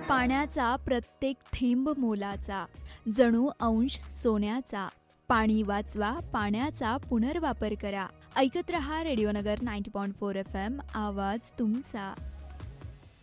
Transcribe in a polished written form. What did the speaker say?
पाण्याचा प्रत्येक थेंब मोलाचा, जणू अंश सोन्याचा. पाणी वाचवा, पाण्याचा पुनर्वापर करा. ऐकत रहा रेडिओ नगर 90.4 FM, आवाज तुमचा.